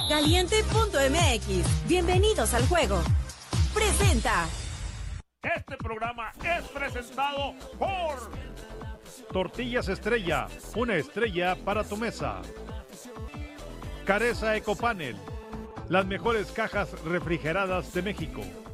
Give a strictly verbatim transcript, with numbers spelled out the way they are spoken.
Caliente punto M X. Bienvenidos al juego. Presenta. Este programa es presentado por Tortillas Estrella, una estrella para tu mesa. Careza Ecopanel, las mejores cajas refrigeradas de México.